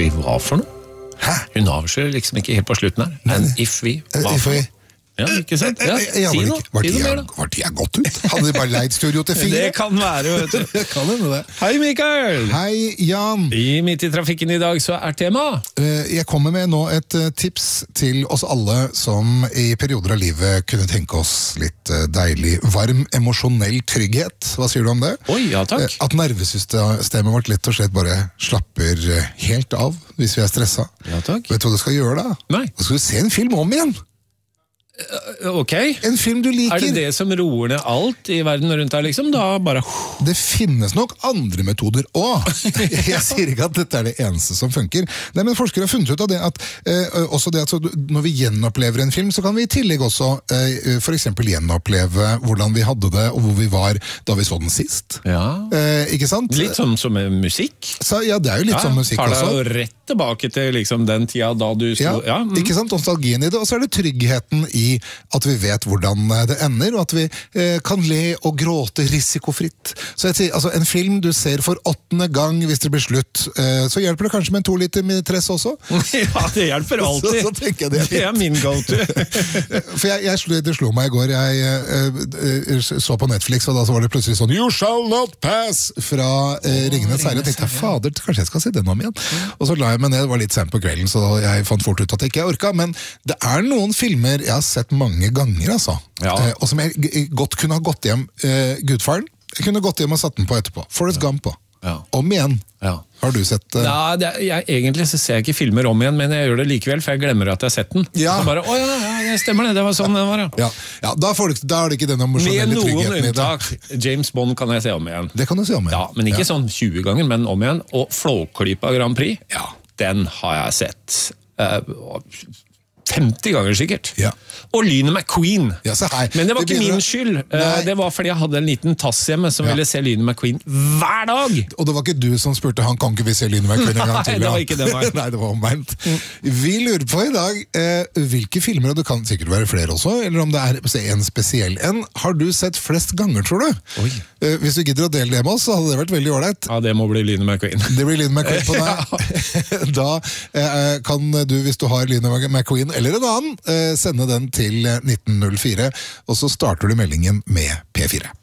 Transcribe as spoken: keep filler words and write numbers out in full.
we hva for noe? Hæ? Hun avslører liksom ikke helt på slutten her. And if we, hva If for we... noe? Ja, ikke sant? Ja, Ja, si var, noe, det ikke, var, si de, noe mer da. var de godt ut? Hadde de bare leid studio til fire? Det kan være, vet du. Det kan hende det. Hei Mikael! Hei, Jan. I Midt i trafikken i dag så er tema. Eh, Jeg kommer med nå et eh, tips til oss alle som i perioder av livet kunne tenke oss litt eh, deilig, varm, emosjonell trygghet. Hva sier du om det? Oi, ja takk. Eh, At nervesystemet vårt litt og slett bare slapper eh, helt av hvis vi er stressa. Ja takk. Vet du hva du skal gjøre da? Nei. Da skal du se en film om igjen. Ok. En film du liker. Er det det som roer ned alt i verden rundt deg liksom? Da bare... Det finnes nok andre metoder også. Jeg sier ikke at dette er det eneste som funker. Nei, men forskere har funnet ut av det at eh, også det at så, når vi gjenopplever en film, så kan vi i tillegg også eh, for eksempel gjenoppleve hvordan vi hadde det, og hvor vi var da vi så den sist. Ja. Eh, ikke sant? Litt som, som med musikk. Så, ja, det er jo litt Ja, som musikk tar deg også. jo rett tilbake til liksom den tida da du sto... Ja, Ja, mm. ikke sant? Nostalgien i det, og så er det tryggheten i at vi vet hvordan det ender, og at vi eh, kan le og gråte risikofritt. Så jeg sier, altså en film du ser for åttende gang hvis det blir slutt, eh, så hjelper det kanskje med en to liter med tress også. Ja, det hjelper alltid. Så, så tenker jeg det er Det er min go-to. For jeg, jeg slo, det slo meg i går, jeg eh, eh, så på Netflix, og da så var det plutselig sånn You shall not pass fra eh, Ringenes herre. Jeg tenkte, fader, kanskje jeg skal se den om igjen. Og så la jeg meg ned, det var litt sent på kvelden, så jeg fant fort ut at jeg ikke orka, men det er noen filmer jeg har sett mange ganger, altså. Ja. Eh, og som jeg g- godt kunne ha gått hjem, eh, Gudfaren, jeg kunne gått hjem og satt den på etterpå. Forrest Gump på. Ja. Om igjen. Ja. Har du sett eh, Ja, det, er- jeg, egentlig så ser jeg ikke filmer om igjen, men jeg gjør det likevel, for jeg glemmer at jeg har sett den. Ja. Så bare, å ja, ja, det stemmer det, det var sånn det var, ja. Ja, ja da, får du, da er det ikke den Med emosjonelle noen tryggheten i det. unntak. James Bond kan jeg se om igjen. Det kan du se om igjen. Ja, men ikke sånn tjue ganger, men om igjen. Og Flåklypa Grand Prix, Ja. den har jeg sett eh, femti ganger sikkert. Ja. Og Lynet McQueen. Ja, se her. Men det var Det ikke begynner- min skyld. Eh, Nei. Det var fordi jeg hadde en liten tass hjemme som Ja. ville se Lynet McQueen hver dag. Og det var ikke du som spurte han kan ikke vi se Lynet McQueen en gang Nei, til. det ja. var ikke det, nei. Nei, det var omvendt. Vi lurer på i dag eh, hvilke filmer, og det kan sikkert være flere også, eller om det er se, en spesiell en, har du sett flest ganger, tror du? Oi. Eh, hvis du gidder å dele det med oss, så hadde det vært veldig ålreit. Ja, det må bli Lynet McQueen. Det blir Lynet McQueen på deg. Da eh, kan du, hvis du har Lynet McQueen eller en annen, eh, sende den til nitten null fire, og så starter du meldingen med P fire.